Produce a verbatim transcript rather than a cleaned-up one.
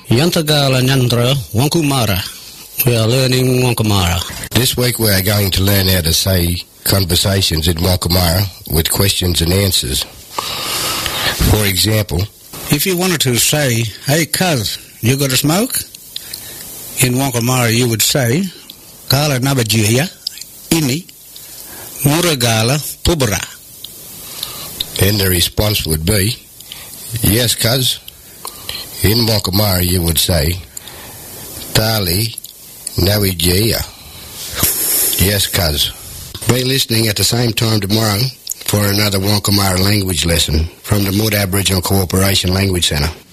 Yantagala Nyandra Wankumara. We are learning Wankumara. This week we are going to learn how to say conversations in Wankumara with questions and answers. For example, if you wanted to say, "Hey cuz, you got a smoke?" In Wankumara you would say, "Kala nabajia ini muragala pubra." And the response would be, "Yes, cuz." In Wankumara you would say, "Tali nawijia." Yes, cuz. Be listening at the same time tomorrow for another Wankumara language lesson from the Mood Aboriginal Cooperation Language Centre.